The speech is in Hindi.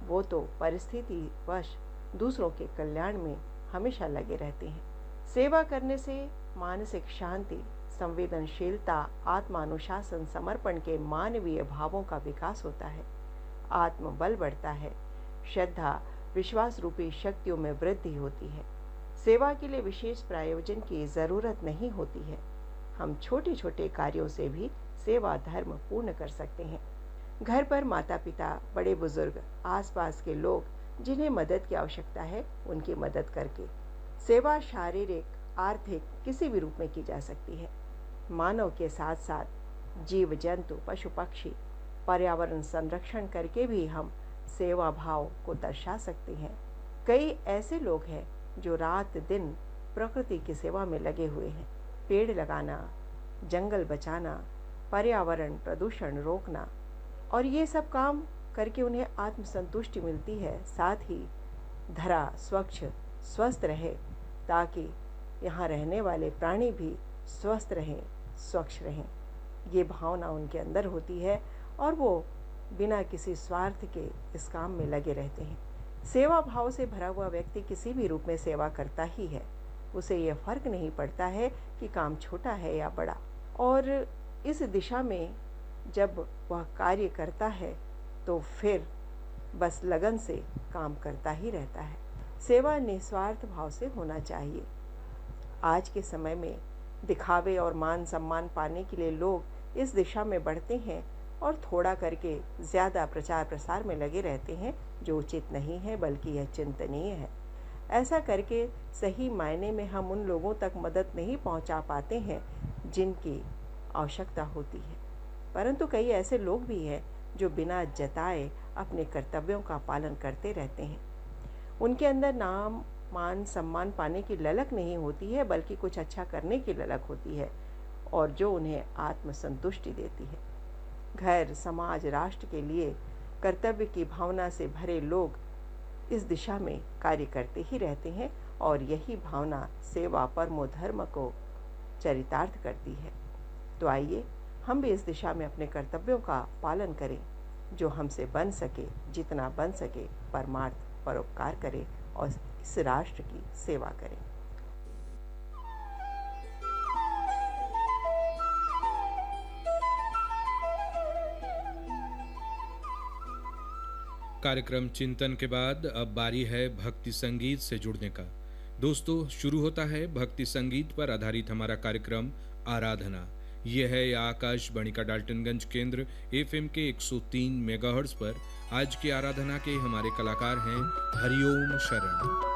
वो तो परिस्थिति वश दूसरों के कल्याण में हमेशा लगे रहते हैं। सेवा करने से मानसिक शांति, संवेदनशीलता, आत्मानुशासन, समर्पण के मानवीय भावों का विकास होता है, आत्मबल बढ़ता है, श्रद्धा, विश्वास रूपी शक्तियों में वृद्धि होती है। सेवा के लिए विशेष प्रायोजन की जरूरत नहीं होती है। हम छोटे छोटे कार्यों से भी सेवा धर्म पूर्ण कर सकते हैं। घर पर माता पिता, बड़े बुजुर्ग, आसपास के लोग जिन्हें मदद की आवश्यकता है, उनकी मदद करके सेवा शारीरिक, आर्थिक किसी भी रूप में की जा सकती है। मानव के साथ साथ जीव जंतु, पशु पक्षी, पर्यावरण संरक्षण करके भी हम सेवा भाव को दर्शा सकते हैं। कई ऐसे लोग हैं जो रात दिन प्रकृति की सेवा में लगे हुए हैं। पेड़ लगाना, जंगल बचाना, पर्यावरण प्रदूषण रोकना, और ये सब काम करके उन्हें आत्मसंतुष्टि मिलती है। साथ ही धरा स्वच्छ स्वस्थ रहे ताकि यहाँ रहने वाले प्राणी भी स्वस्थ रहें, स्वच्छ रहें। ये भावना उनके अंदर होती है और वो बिना किसी स्वार्थ के इस काम में लगे रहते हैं। सेवा भाव से भरा हुआ व्यक्ति किसी भी रूप में सेवा करता ही है। उसे यह फर्क नहीं पड़ता है कि काम छोटा है या बड़ा, और इस दिशा में जब वह कार्य करता है तो फिर बस लगन से काम करता ही रहता है। सेवा निस्वार्थ भाव से होना चाहिए। आज के समय में दिखावे और मान सम्मान पाने के लिए लोग इस दिशा में बढ़ते हैं और थोड़ा करके ज़्यादा प्रचार प्रसार में लगे रहते हैं, जो उचित नहीं है बल्कि यह चिंतनीय है। ऐसा करके सही मायने में हम उन लोगों तक मदद नहीं पहुंचा पाते हैं जिनकी आवश्यकता होती है। परंतु कई ऐसे लोग भी हैं जो बिना जताए अपने कर्तव्यों का पालन करते रहते हैं। उनके अंदर नाम, मान, सम्मान पाने की ललक नहीं होती है बल्कि कुछ अच्छा करने की ललक होती है, और जो उन्हें आत्मसंतुष्टि देती है। घर, समाज, राष्ट्र के लिए कर्तव्य की भावना से भरे लोग इस दिशा में कार्य करते ही रहते हैं, और यही भावना सेवा परमो धर्म को चरितार्थ करती है। तो आइए हम भी इस दिशा में अपने कर्तव्यों का पालन करें, जो हमसे बन सके, जितना बन सके परमार्थ, परोपकार करें और इस राष्ट्र की सेवा करें। कार्यक्रम चिंतन के बाद अब बारी है भक्ति संगीत से जुड़ने का। दोस्तों, शुरू होता है भक्ति संगीत पर आधारित हमारा कार्यक्रम आराधना। यह है आकाशवाणी का डाल्टनगंज केंद्र FM के 103 मेगाहर्ट्ज पर। आज की आराधना के हमारे कलाकार हैं हरिओम शरण।